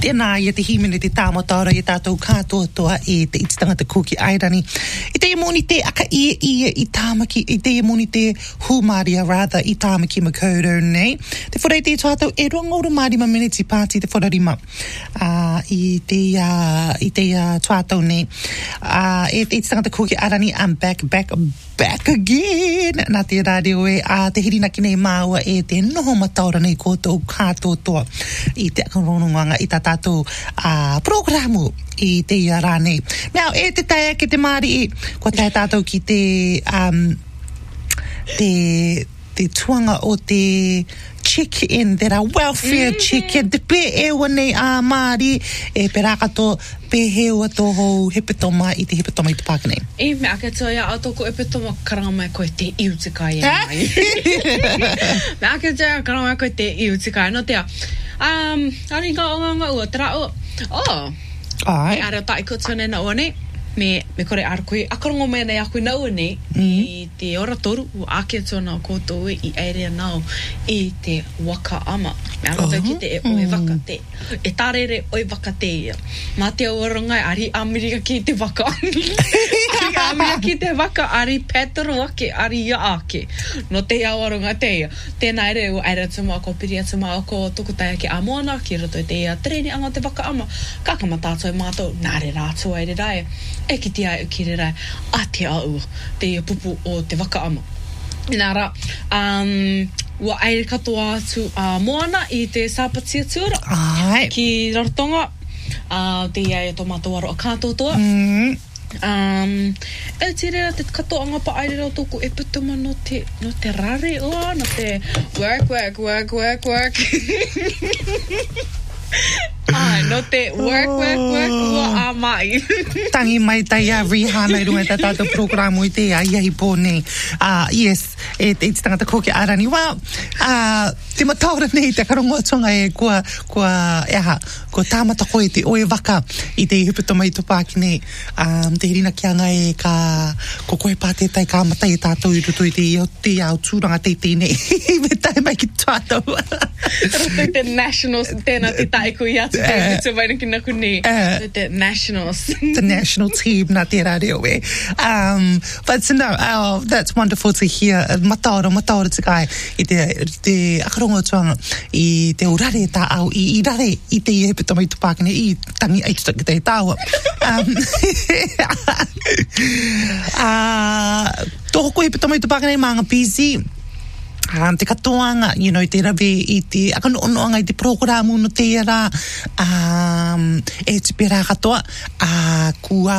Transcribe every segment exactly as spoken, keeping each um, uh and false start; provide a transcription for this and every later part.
tēnā i te himene te tāmataura i tātou kātoa toa i te ititanga te kuki airani. I te moni te aka ia ia i tāmaki, i te moni te humaria rather i tāmaki Makaurau nei. Te whare te tātou e rongoura Māori Maminiti Party te whararima uh, i te uh, i te uh, tātou nei. Uh, e te ititanga te kuki airani, I'm back, back, back again. Nā te radio e a uh, te hirinaki nei māua e te noho mataura nei kōtou kātoa toa i te akarononganga i tā tātou uh, programu i te ia rānei. Now, e te taia ke te Māori e, ko tai tātou ki te um, te te tuanga o te check-in, that a welfare mm-hmm. check-in, te pe ewa nei a Māori e perakato pe hewa tō hou hepetoma i te hepetoma i te Pākene. E me ake toia a tōku hepetoma karanga mai koe te iutikai e mai. Me ake toia karanga mai koe te iutikai. No tea, um, ari ka o nganga ua, tera o, oh, ai. Ara tai kutone na o nei. Me, me kore arakui, akarongo mea nei akui nau nei, mm. i te ora toru, u ake tōna o kōtou i eirea nau, i te waka ama. Me aratou ki te e oe waka te. E tarere oe waka te ia. Mā te orangai, ari Amerika ki te waka. Ari Amerika ki te waka, ari Petero ake, ari ia ake. No te awaronga te ia. Tēnā ere u aira tuma ko piri atuma o ko tukutai ake a moana, ki roto te ia treni anga te waka ama. Kakama tātou mātou, nāre rātua ere rai. E ki te ai ki re rai, a te au, te pupu o te waka ama. Nara, um, ua aere katoa atu uh, moana i te sāpatia tuara. Ai. Ki Rarotonga, uh, te iai tō mātou aro a kātou toa. Mm. Um, e te rea te katoa ngapa aere rau tōku e putuma no te, no te rare oa, no te work, work, work, work, work. Ai, no te work, work, work, ua a mai. Tangi mai tai a Rihanna i runga tā tātou programu i te a iahi pōne. Uh, yes, e te iti tangata koke arani. Well, uh, te mataura nei, te karongo atonga e kua, kua, eha, kua tāmata koe te oe waka i te huputama i tō Pākene. Um, te hirina ki anga e ka, ko koe pātetai ka matai e tātou i ruto i te i te au tūranga te te nei. Me tai mai ki tātou. Roto i te nationals, tēnā te taiko i atu. Uh, so vai ki naku ni uh, the nationals the national team na te radio e um but no oh, that's wonderful to hear mataora mataora te kai i te te akarongo tuanga i te urare ta au i, i rare i te hepetoma i te Pākene i tangi aitutaki te tāua um uh, toho ko hepetoma i te Pākene maanga busy. Um, te katoanga, you know, te rawe i te akanoonga i te programu no te ara um, e te pera katoa uh, kua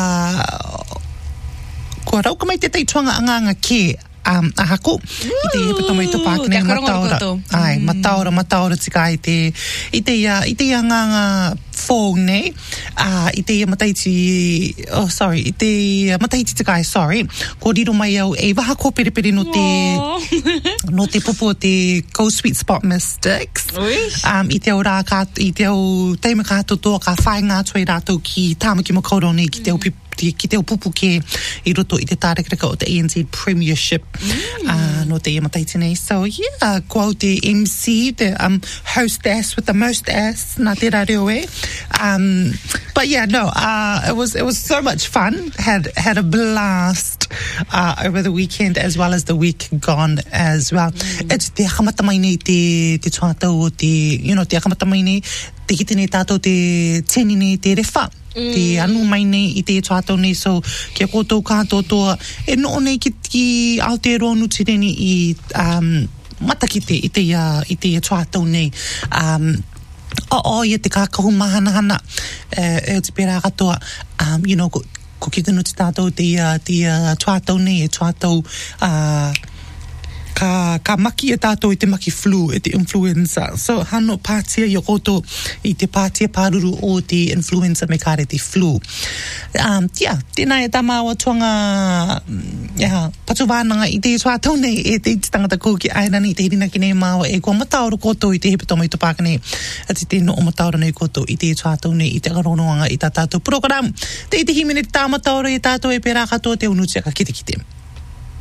kua rauka mai te teituanga anganga ke um, ahako i te hepatoma i te Pākene mataora ai, mataora, mataora tika i te i te ia, i te ia nganga phone nei uh, i te ia mataiti oh sorry, i te ia mataiti tika sorry, ko riro mai au e waha ko periperi no te no te popo te Go Sweet Spot Mystics um, i te au rā kā, i te au teima kātou toa ka whai ngā tui rātou ki tāmaki makaurau nei ki te au pipi ki te upupu ke i roto i te tārekareka o te A N Z Premiership mm. uh, no te iamataiti nei. So yeah, ko au te M C, the um, hostess with the most ass, nā te rareo e. Um, but yeah, no, uh, it was it was so much fun. Had had a blast uh, over the weekend as well as the week gone as well. Mm. It's te akamata mai nei te, te tuatau o te, you know, te akamata mai nei, te kite nei tātou te teni nei te refa. Mm. Te anu mai nei i te tātou nei, so kia koutou kātou toa e noo nei ki, ki Aotearoa Nutireni i um, matakite i te ia i te ia tātou nei um, o o i te kākahu mahanahana uh, e te pera katoa um, you know, ko, ko ki tenu te tātou te ia te ia tātou nei e tātou uh, Ka, ka maki e tātou i te maki flu, e te influenza. So, hano pātia i o koto i te pātia pāruru o te influenza me kāre te flu. Um, yeah, tēnā e tā māua tuanga yeah, patu wānanga i te tātou nei e te tangata kōki airani i te hirina ki nei māua e kua mataoro koto i te hepetoma i te Pākene. Ati te no o mataoro nei koto i te tātou nei i te akaronoanga i tā tātou program. Te i te himene tā mataoro i tātou e pērā katoa te unutia ka kite kite.